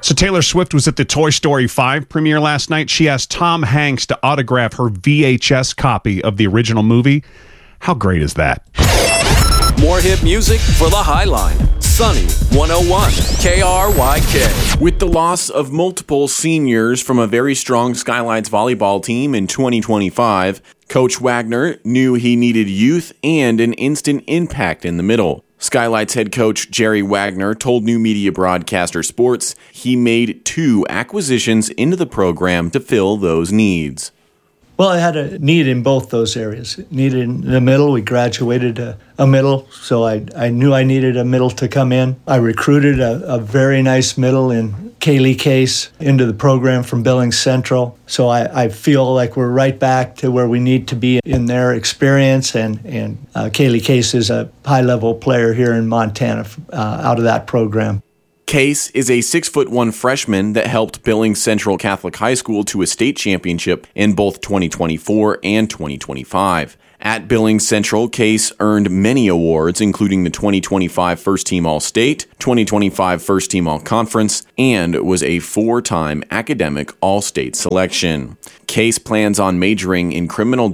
So Taylor Swift was at the Toy Story 5 premiere last night. She asked Tom Hanks to autograph her VHS copy of the original movie. How great is that? More hit music for the Highline. Sunny 101 KRYK. With the loss of multiple seniors from a very strong Skylights volleyball team in 2025, Coach Wagner knew he needed youth and an instant impact in the middle. Skylights head coach Jerry Wagner told New Media Broadcaster Sports he made 2 acquisitions into the program to fill those needs. Well, I had a need in both those areas. Needed in the middle. We graduated a middle, so I knew I needed a middle to come in. I recruited a very nice middle in Kaylee Case into the program from Billings Central. So I feel like we're right back to where we need to be in their experience, and Kaylee Case is a high-level player here in Montana out of that program. Case is a 6'1" freshman that helped Billings Central Catholic High School to a state championship in both 2024 and 2025. At Billings Central, Case earned many awards, including the 2025 First Team All-State, 2025 First Team All-Conference, and was a 4-time academic All-State selection. Case plans on majoring in criminal